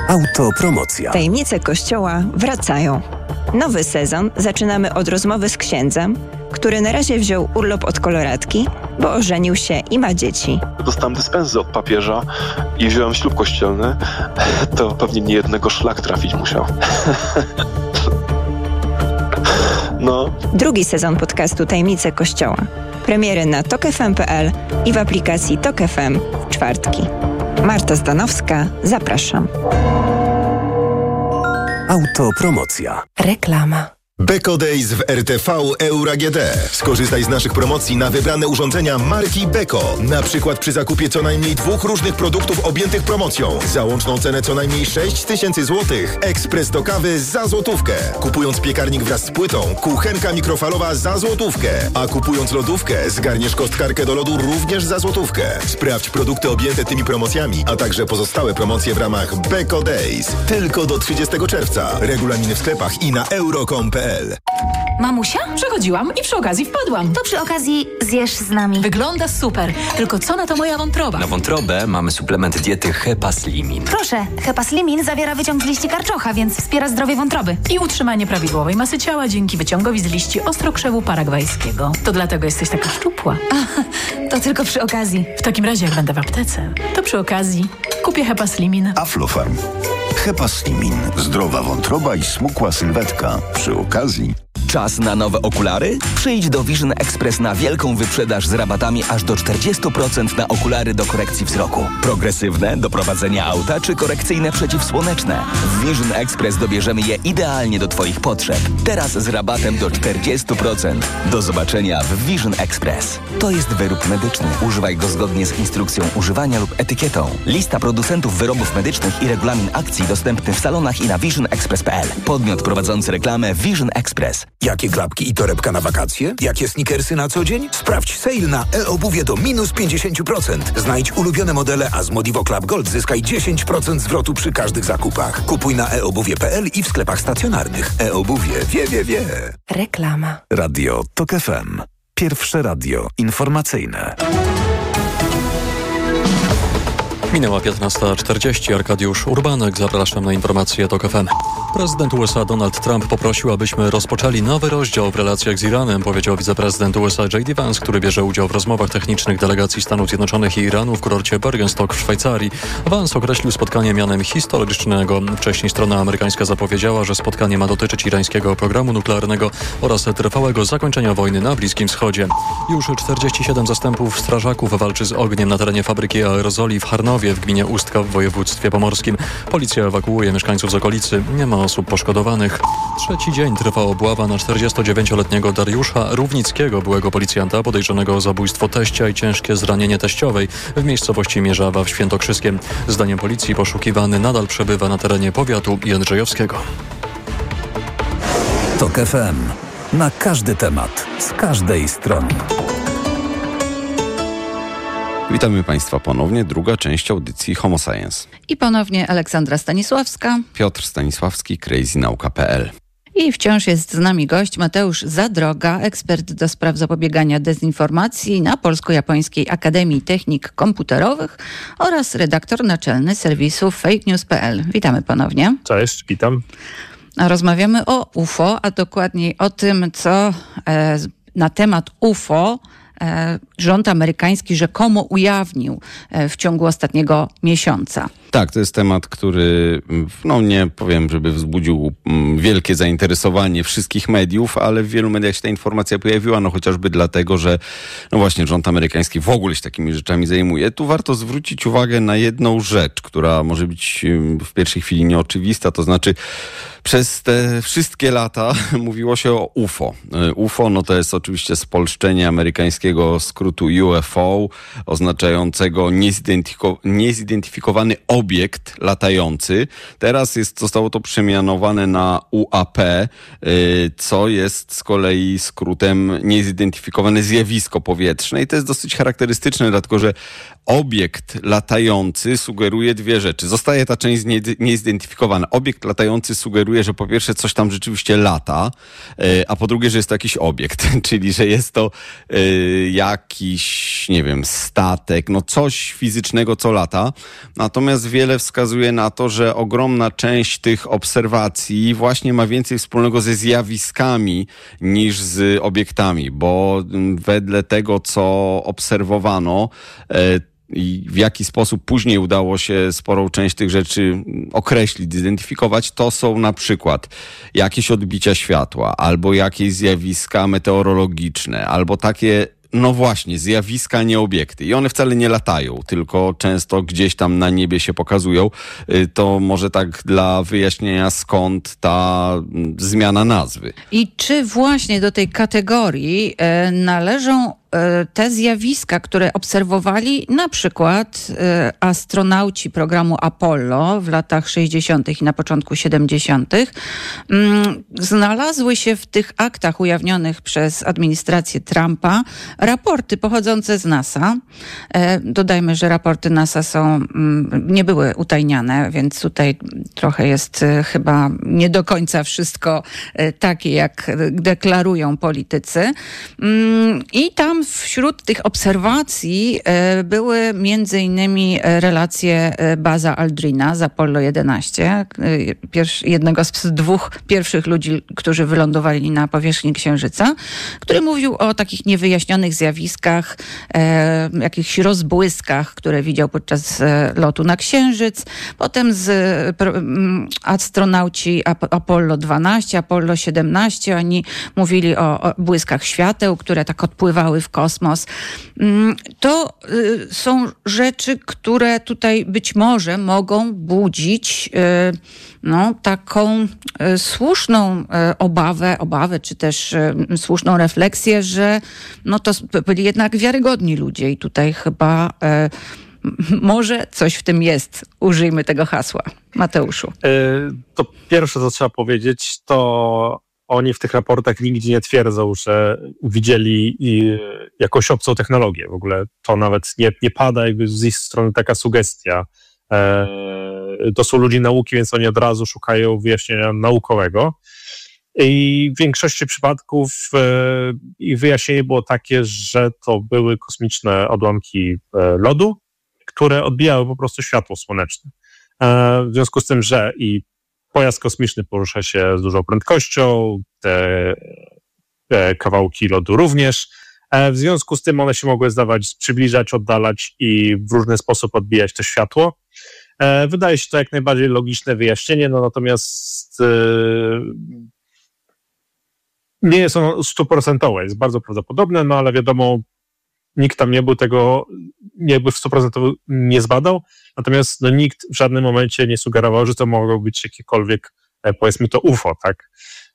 Autopromocja. Tajemnice Kościoła wracają. Nowy sezon zaczynamy od rozmowy z księdzem, który na razie wziął urlop od koloratki, bo ożenił się i ma dzieci. Dostałem dyspensy od papieża i wziąłem ślub kościelny. To pewnie nie jednego szlak trafić musiał. No. Drugi sezon podcastu Tajemnice Kościoła. Premiery na tokfm.pl i w aplikacji Tok FM w czwartki. Marta Zdanowska, zapraszam. Autopromocja. Reklama. Beko Days w RTV Euro AGD. Skorzystaj z naszych promocji na wybrane urządzenia marki Beko. Na przykład przy zakupie co najmniej 2 różnych produktów objętych promocją. Za łączną cenę co najmniej 6 000 złotych. Ekspres do kawy za złotówkę. Kupując piekarnik wraz z płytą, kuchenka mikrofalowa za złotówkę. A kupując lodówkę, zgarniesz kostkarkę do lodu również za złotówkę. Sprawdź produkty objęte tymi promocjami, a także pozostałe promocje w ramach Beko Days. Tylko do 30 czerwca. Regulaminy w sklepach i na euro.com.pl. Mamusia? Przechodziłam i przy okazji wpadłam. To przy okazji zjesz z nami. Wygląda super. Tylko co na to moja wątroba? Na wątrobę mamy suplement diety Hepaslimin. Proszę, Hepaslimin zawiera wyciąg z liści karczocha, więc wspiera zdrowie wątroby. I utrzymanie prawidłowej masy ciała dzięki wyciągowi z liści ostrokrzewu paragwajskiego. To dlatego jesteś taka szczupła. To tylko przy okazji. W takim razie, jak będę w aptece, to przy okazji kupię Hepaslimin. Aflofarm. Hepaslimin. Zdrowa wątroba i smukła sylwetka. Przy okazji. Czas na nowe okulary? Przyjdź do Vision Express na wielką wyprzedaż z rabatami aż do 40% na okulary do korekcji wzroku. Progresywne, do prowadzenia auta czy korekcyjne przeciwsłoneczne. W Vision Express dobierzemy je idealnie do Twoich potrzeb. Teraz z rabatem do 40%. Do zobaczenia w Vision Express. To jest wyrób medyczny. Używaj go zgodnie z instrukcją używania lub etykietą. Lista producentów wyrobów medycznych i regulamin akcji dostępny w salonach i na visionexpress.pl. Podmiot prowadzący reklamę Vision Express. Jakie klapki i torebka na wakacje? Jakie sneakersy na co dzień? Sprawdź sale na e-obuwie do minus 50%. Znajdź ulubione modele, a z Modivo Club Gold zyskaj 10% zwrotu przy każdych zakupach. Kupuj na eobuwie.pl i w sklepach stacjonarnych. E-obuwie wie. Reklama. Radio Tok FM. Pierwsze radio informacyjne. Minęła 15:40. Arkadiusz Urbanek. Zapraszam na informacje Tok FM. Prezydent USA Donald Trump poprosił, abyśmy rozpoczęli nowy rozdział w relacjach z Iranem, powiedział wiceprezydent USA J.D. Vance, który bierze udział w rozmowach technicznych delegacji Stanów Zjednoczonych i Iranu w kurorcie Bergenstock w Szwajcarii. Vance określił spotkanie mianem historycznego. Wcześniej strona amerykańska zapowiedziała, że spotkanie ma dotyczyć irańskiego programu nuklearnego oraz trwałego zakończenia wojny na Bliskim Wschodzie. Już 47 zastępów strażaków walczy z ogniem na terenie fabryki aerozoli w Harnowie w gminie Ustka w województwie pomorskim. Policja ewakuuje mieszkańców z okolicy. Nie ma osób poszkodowanych. Trzeci dzień trwa obława na 49-letniego Dariusza Równickiego, byłego policjanta podejrzanego o zabójstwo teścia i ciężkie zranienie teściowej w miejscowości Mierzawa w Świętokrzyskiem. Zdaniem policji poszukiwany nadal przebywa na terenie powiatu jędrzejowskiego. Tok FM. Na każdy temat, z każdej strony. Witamy Państwa ponownie. Druga część audycji Homo Science. I ponownie Aleksandra Stanisławska. Piotr Stanisławski, crazynauka.pl. I wciąż jest z nami gość Mateusz Zadroga, ekspert do spraw zapobiegania dezinformacji na Polsko-Japońskiej Akademii Technik Komputerowych oraz redaktor naczelny serwisu fakenews.pl. Witamy ponownie. Cześć, witam. Rozmawiamy o UFO, a dokładniej o tym, co na temat UFO rząd amerykański rzekomo ujawnił w ciągu ostatniego miesiąca. Tak, to jest temat, który, nie powiem, żeby wzbudził wielkie zainteresowanie wszystkich mediów, ale w wielu mediach się ta informacja pojawiła, chociażby dlatego, że właśnie rząd amerykański w ogóle się takimi rzeczami zajmuje. Tu warto zwrócić uwagę na jedną rzecz, która może być w pierwszej chwili nieoczywista, to znaczy przez te wszystkie lata mówiło się o UFO. UFO, to jest oczywiście spolszczenie amerykańskiego skrótu UFO, oznaczającego niezidentyfikowany obiekt latający. Teraz zostało to przemianowane na UAP, co jest z kolei skrótem niezidentyfikowane zjawisko powietrzne. I to jest dosyć charakterystyczne, dlatego że obiekt latający sugeruje dwie rzeczy. Zostaje ta część niezidentyfikowana. Obiekt latający sugeruje, że po pierwsze coś tam rzeczywiście lata, a po drugie, że jest to jakiś obiekt, czyli że jest to jakiś, nie wiem, statek, no coś fizycznego, co lata. Natomiast wiele wskazuje na to, że ogromna część tych obserwacji właśnie ma więcej wspólnego ze zjawiskami niż z obiektami, bo wedle tego, co obserwowano, i w jaki sposób później udało się sporą część tych rzeczy określić, zidentyfikować, to są na przykład jakieś odbicia światła, albo jakieś zjawiska meteorologiczne, albo takie, no właśnie, zjawiska, nie obiekty. I one wcale nie latają, tylko często gdzieś tam na niebie się pokazują. To może tak dla wyjaśnienia, skąd ta zmiana nazwy. I czy właśnie do tej kategorii należą te zjawiska, które obserwowali na przykład astronauci programu Apollo w latach 60. i na początku 70., znalazły się w tych aktach ujawnionych przez administrację Trumpa raporty pochodzące z NASA. Dodajmy, że raporty NASA nie były utajniane, więc tutaj trochę jest chyba nie do końca wszystko takie, jak deklarują politycy. I tam wśród tych obserwacji były między innymi relacje Buzza Aldrina z Apollo 11, jednego z dwóch pierwszych ludzi, którzy wylądowali na powierzchni Księżyca, który mówił o takich niewyjaśnionych zjawiskach, jakichś rozbłyskach, które widział podczas lotu na Księżyc. Potem astronauci Apollo 12, Apollo 17, oni mówili o błyskach świateł, które tak odpływały w kosmos. To są rzeczy, które tutaj być może mogą budzić taką słuszną obawę, czy też słuszną refleksję, że to byli jednak wiarygodni ludzie i tutaj chyba może coś w tym jest. Użyjmy tego hasła. Mateuszu. To pierwsze, co trzeba powiedzieć, to oni w tych raportach nigdzie nie twierdzą, że widzieli jakąś obcą technologię. W ogóle to nawet nie pada jakby z ich strony taka sugestia. To są ludzie nauki, więc oni od razu szukają wyjaśnienia naukowego. I w większości przypadków ich wyjaśnienie było takie, że to były kosmiczne odłamki lodu, które odbijały po prostu światło słoneczne. W związku z tym, że i pojazd kosmiczny porusza się z dużą prędkością, te kawałki lodu również. W związku z tym one się mogły przybliżać, oddalać i w różny sposób odbijać to światło. Wydaje się to jak najbardziej logiczne wyjaśnienie, natomiast nie jest ono 100%, jest bardzo prawdopodobne, ale wiadomo, nikt tam nie był tego, jakby w 100% nie zbadał, natomiast nikt w żadnym momencie nie sugerował, że to mogło być jakiekolwiek, powiedzmy to UFO, tak?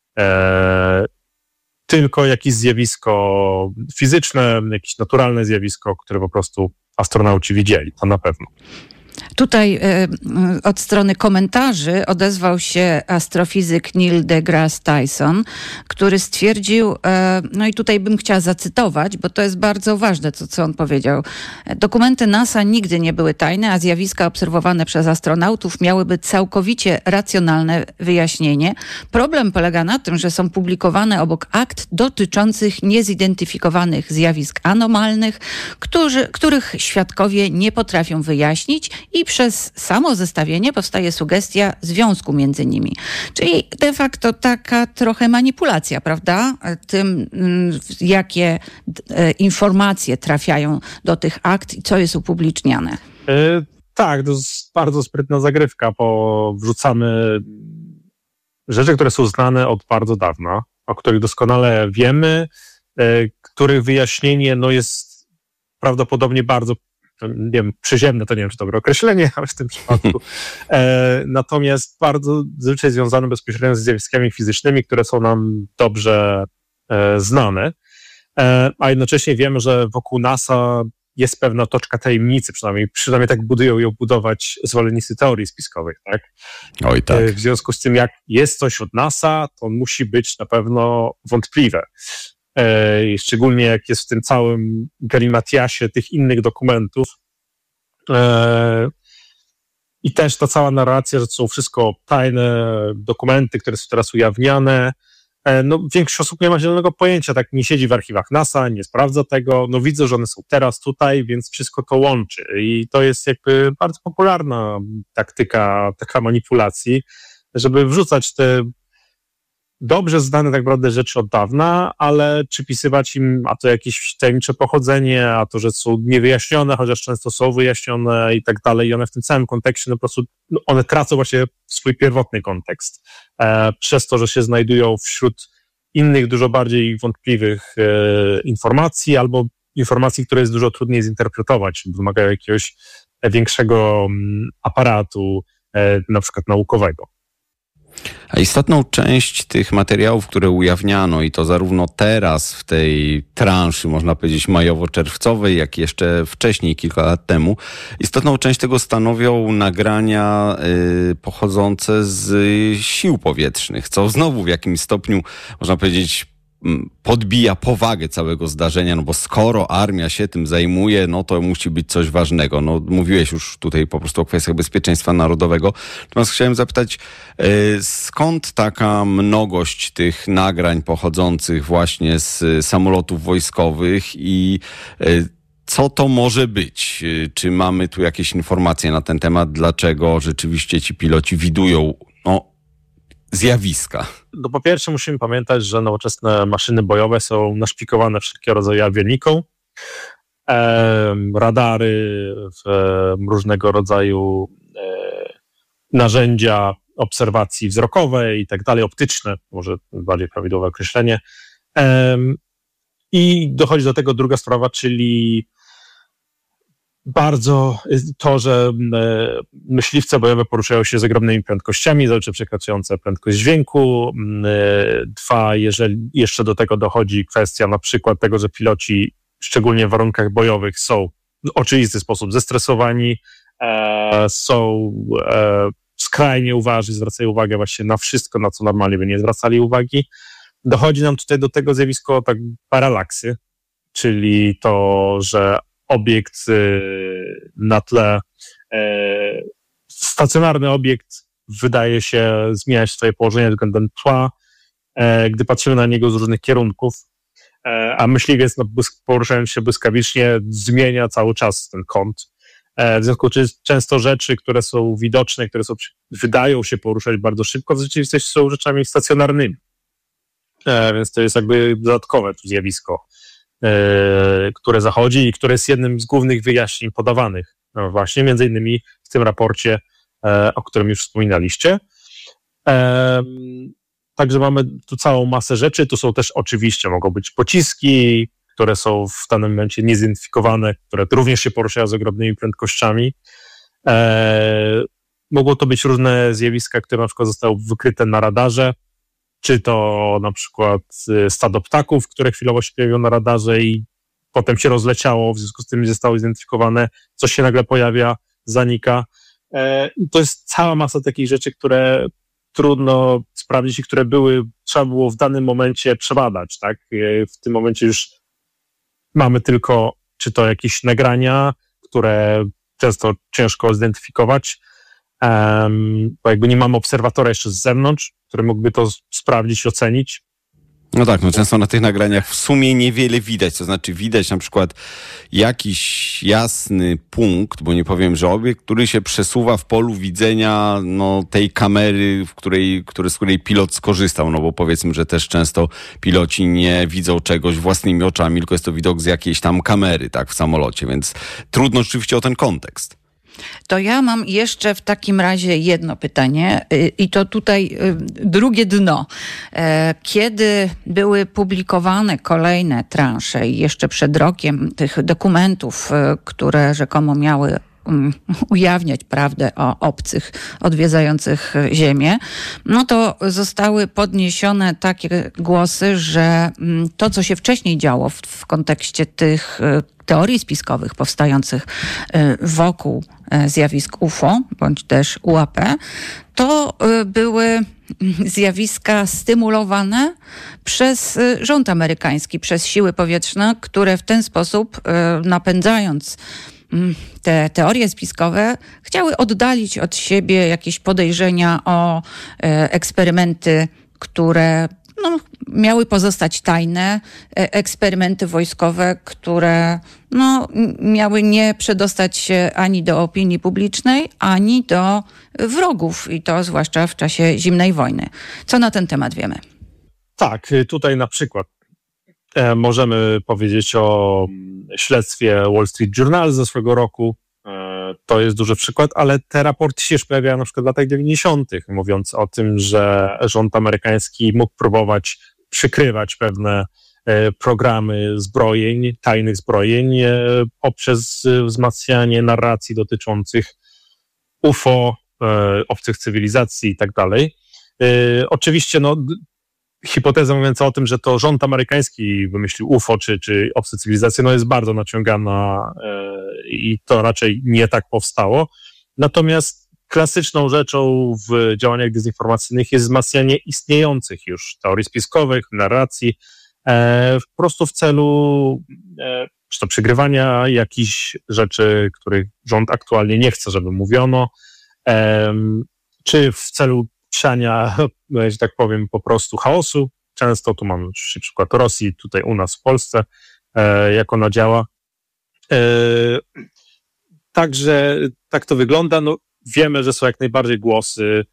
Tylko jakieś zjawisko fizyczne, jakieś naturalne zjawisko, które po prostu astronauci widzieli, to na pewno. Tutaj od strony komentarzy odezwał się astrofizyk Neil deGrasse Tyson, który stwierdził, no i tutaj bym chciała zacytować, bo to jest bardzo ważne, co on powiedział. Dokumenty NASA nigdy nie były tajne, a zjawiska obserwowane przez astronautów miałyby całkowicie racjonalne wyjaśnienie. Problem polega na tym, że są publikowane obok akt dotyczących niezidentyfikowanych zjawisk anomalnych, których świadkowie nie potrafią wyjaśnić i przez samo zestawienie powstaje sugestia związku między nimi. Czyli de facto taka trochę manipulacja, prawda? Tym, jakie informacje trafiają do tych akt i co jest upubliczniane. Tak, to jest bardzo sprytna zagrywka, bo wrzucamy rzeczy, które są znane od bardzo dawna, o których doskonale wiemy, których wyjaśnienie jest prawdopodobnie bardzo, nie wiem, przyziemne, to nie wiem, czy dobre określenie, ale w tym przypadku. Natomiast bardzo zazwyczaj związane bezpośrednio z zjawiskami fizycznymi, które są nam dobrze znane. A jednocześnie wiemy, że wokół NASA jest pewna otoczka tajemnicy, przynajmniej tak budują ją budować zwolennicy teorii spiskowych, tak? Oj, tak. W związku z tym, jak jest coś od NASA, to musi być na pewno wątpliwe. Szczególnie jak jest w tym całym galimatiasie tych innych dokumentów. I też ta cała narracja, że to są wszystko tajne dokumenty, które są teraz ujawniane, Większość osób nie ma zielonego pojęcia, tak nie siedzi w archiwach NASA, nie sprawdza tego, widzę, że one są teraz tutaj, więc wszystko to łączy i to jest jakby bardzo popularna taktyka, taka manipulacji, żeby wrzucać te dobrze znane tak naprawdę rzeczy od dawna, ale przypisywać im a to jakieś tajemnicze pochodzenie, a to, że są niewyjaśnione, chociaż często są wyjaśnione i tak dalej i one w tym samym kontekście po prostu one tracą właśnie swój pierwotny kontekst przez to, że się znajdują wśród innych dużo bardziej wątpliwych informacji albo informacji, które jest dużo trudniej zinterpretować, wymagają jakiegoś większego aparatu na przykład naukowego. A istotną część tych materiałów, które ujawniano i to zarówno teraz w tej transzy, można powiedzieć majowo-czerwcowej, jak i jeszcze wcześniej, kilka lat temu, istotną część tego stanowią nagrania pochodzące z sił powietrznych, co znowu w jakimś stopniu, można powiedzieć, podbija powagę całego zdarzenia, bo skoro armia się tym zajmuje, to musi być coś ważnego. Mówiłeś już tutaj po prostu o kwestiach bezpieczeństwa narodowego. Natomiast chciałem zapytać, skąd taka mnogość tych nagrań pochodzących właśnie z samolotów wojskowych i co to może być? Czy mamy tu jakieś informacje na ten temat? Dlaczego rzeczywiście ci piloci widują zjawiska? Po pierwsze musimy pamiętać, że nowoczesne maszyny bojowe są naszpikowane wszelkiego rodzaju awioniką, radary, różnego rodzaju narzędzia obserwacji wzrokowej i tak dalej, optyczne, może bardziej prawidłowe określenie. I dochodzi do tego druga sprawa, czyli bardzo to, że myśliwce bojowe poruszają się z ogromnymi prędkościami, zazwyczaj przekraczające prędkość dźwięku. Dwa, jeżeli jeszcze do tego dochodzi kwestia na przykład tego, że piloci, szczególnie w warunkach bojowych, są w oczywisty sposób zestresowani, są skrajnie uważni, zwracają uwagę właśnie na wszystko, na co normalnie by nie zwracali uwagi. Dochodzi nam tutaj do tego zjawisko tak paralaksy, czyli to, że obiekt na tle, stacjonarny obiekt wydaje się zmieniać swoje położenie względem tła, gdy patrzymy na niego z różnych kierunków, a myśliwiec poruszając się błyskawicznie zmienia cały czas ten kąt. W związku z czym często rzeczy, które są widoczne, które wydają się poruszać bardzo szybko, w rzeczywistości są rzeczami stacjonarnymi. Więc to jest jakby dodatkowe tu zjawisko, które zachodzi i które jest jednym z głównych wyjaśnień podawanych właśnie między innymi w tym raporcie, o którym już wspominaliście. Także mamy tu całą masę rzeczy. Tu są też oczywiście, mogą być pociski, które są w danym momencie niezidentyfikowane, które również się poruszają z ogromnymi prędkościami. Mogą to być różne zjawiska, które na przykład zostały wykryte na radarze, czy to na przykład stado ptaków, które chwilowo się pojawiło na radarze i potem się rozleciało, w związku z tym zostało zidentyfikowane, coś się nagle pojawia, zanika. To jest cała masa takich rzeczy, które trudno sprawdzić i które trzeba było w danym momencie przebadać, tak? W tym momencie już mamy tylko, czy to jakieś nagrania, które często ciężko zidentyfikować, bo jakby nie mamy obserwatora jeszcze z zewnątrz, który mógłby to sprawdzić, ocenić. No tak, często na tych nagraniach w sumie niewiele widać, to znaczy widać na przykład jakiś jasny punkt, bo nie powiem, że obiekt, który się przesuwa w polu widzenia tej kamery, z której pilot skorzystał, bo powiedzmy, że też często piloci nie widzą czegoś własnymi oczami, tylko jest to widok z jakiejś tam kamery, tak, w samolocie, więc trudno rzeczywiście o ten kontekst. To ja mam jeszcze w takim razie jedno pytanie i to tutaj drugie dno. Kiedy były publikowane kolejne transze i jeszcze przed rokiem tych dokumentów, które rzekomo miały ujawniać prawdę o obcych odwiedzających Ziemię, to zostały podniesione takie głosy, że to, co się wcześniej działo w kontekście tych teorii spiskowych powstających wokół zjawisk UFO, bądź też UAP, to były zjawiska stymulowane przez rząd amerykański, przez siły powietrzne, które w ten sposób, napędzając te teorie spiskowe, chciały oddalić od siebie jakieś podejrzenia o eksperymenty, które miały pozostać tajne, eksperymenty wojskowe, które miały nie przedostać się ani do opinii publicznej, ani do wrogów, i to zwłaszcza w czasie zimnej wojny. Co na ten temat wiemy? Tak, tutaj na przykład możemy powiedzieć o śledztwie Wall Street Journal z zeszłego roku. To jest duży przykład, ale te raporty się już pojawiają na przykład w latach 90., mówiąc o tym, że rząd amerykański mógł próbować przykrywać pewne programy zbrojeń, tajnych zbrojeń poprzez wzmacnianie narracji dotyczących UFO, obcych cywilizacji i tak dalej. Oczywiście hipoteza mówiąca o tym, że to rząd amerykański wymyślił UFO czy obce cywilizacje, jest bardzo naciągana i to raczej nie tak powstało. Natomiast klasyczną rzeczą w działaniach dezinformacyjnych jest wzmacnianie istniejących już teorii spiskowych, narracji, po prostu w celu czy to przygrywania jakichś rzeczy, których rząd aktualnie nie chce, żeby mówiono, czy w celu siania, że tak powiem, po prostu chaosu. Często tu mamy oczywiście przykład Rosji, tutaj u nas w Polsce, jak ona działa. Także tak to wygląda. Wiemy, że są jak najbardziej głosy,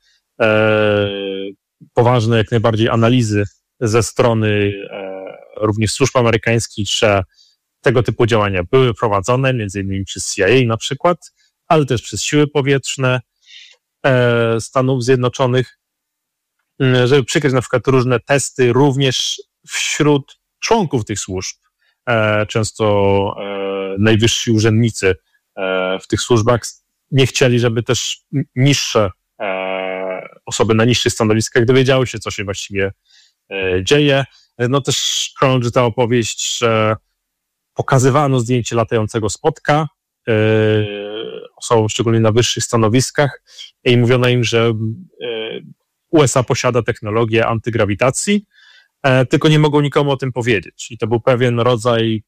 poważne jak najbardziej analizy ze strony również służb amerykańskich, że tego typu działania były prowadzone, między innymi przez CIA na przykład, ale też przez siły powietrzne Stanów Zjednoczonych, żeby przykryć na przykład różne testy również wśród członków tych służb. Często najwyżsi urzędnicy w tych służbach nie chcieli, żeby też niższe osoby na niższych stanowiskach dowiedziały się, co się właściwie dzieje. Też krąży ta opowieść, że pokazywano zdjęcie latającego spotka osobom szczególnie na wyższych stanowiskach i mówiono im, że USA posiada technologię antygrawitacji, tylko nie mogą nikomu o tym powiedzieć. I to był pewien rodzaj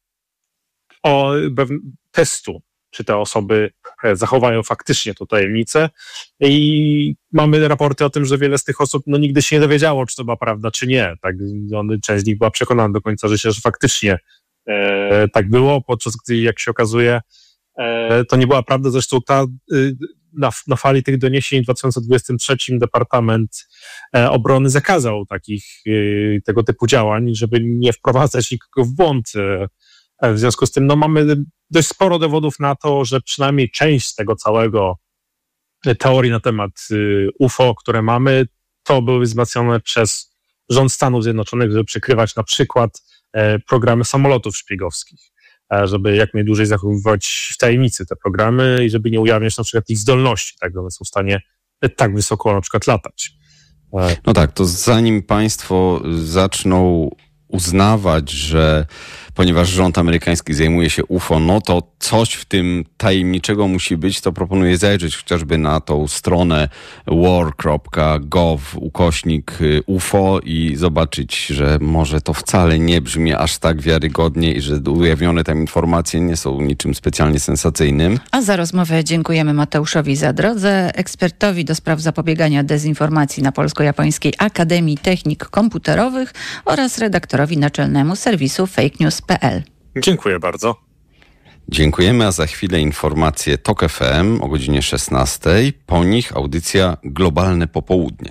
testu, czy te osoby zachowają faktycznie tę tajemnicę. I mamy raporty o tym, że wiele z tych osób nigdy się nie dowiedziało, czy to była prawda, czy nie. Tak, część z nich była przekonana do końca życia, że faktycznie tak było, podczas gdy, jak się okazuje, to nie była prawda. Zresztą na fali tych doniesień w 2023 Departament Obrony zakazał tego typu działań, żeby nie wprowadzać nikogo w błąd. W związku z tym mamy dość sporo dowodów na to, że przynajmniej część z tego całego teorii na temat UFO, które mamy, to były wzmacniane przez rząd Stanów Zjednoczonych, żeby przykrywać na przykład programy samolotów szpiegowskich, żeby jak najdłużej zachowywać w tajemnicy te programy i żeby nie ujawniać na przykład ich zdolności, tak, one są w stanie tak wysoko na przykład latać. No tak, to zanim państwo zaczną uznawać, że ponieważ rząd amerykański zajmuje się UFO, to coś w tym tajemniczego musi być, to proponuję zajrzeć chociażby na tą stronę war.gov/UFO i zobaczyć, że może to wcale nie brzmi aż tak wiarygodnie i że ujawnione tam informacje nie są niczym specjalnie sensacyjnym. A za rozmowę dziękujemy Mateuszowi Zadrodze, ekspertowi do spraw zapobiegania dezinformacji na Polsko-Japońskiej Akademii Technik Komputerowych oraz redaktorowi naczelnemu serwisu fakenews.pl. Dziękuję bardzo. Dziękujemy, a za chwilę informacje TOK FM o godzinie 16. Po nich audycja Globalne Popołudnie.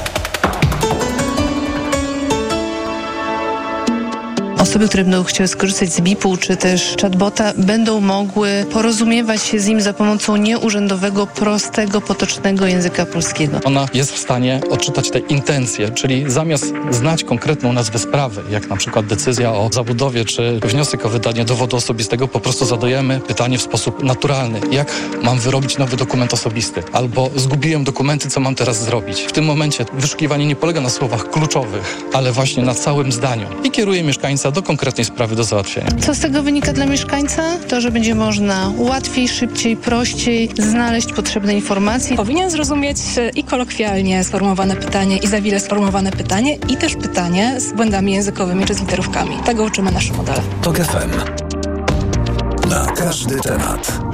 Osoby, które będą chciały skorzystać z BIP-u czy też chatbota, będą mogły porozumiewać się z nim za pomocą nieurzędowego, prostego, potocznego języka polskiego. Ona jest w stanie odczytać te intencje, czyli zamiast znać konkretną nazwę sprawy, jak na przykład decyzja o zabudowie czy wniosek o wydanie dowodu osobistego, po prostu zadajemy pytanie w sposób naturalny. Jak mam wyrobić nowy dokument osobisty? Albo zgubiłem dokumenty, co mam teraz zrobić? W tym momencie wyszukiwanie nie polega na słowach kluczowych, ale właśnie na całym zdaniu i kieruje mieszkańca do konkretnej sprawy do załatwienia. Co z tego wynika dla mieszkańca? To, że będzie można łatwiej, szybciej, prościej znaleźć potrzebne informacje. Powinien zrozumieć i kolokwialnie sformułowane pytanie, i zawile sformułowane pytanie, i też pytanie z błędami językowymi czy z literówkami. Tego uczymy nasze modele. TOK FM. Na każdy temat.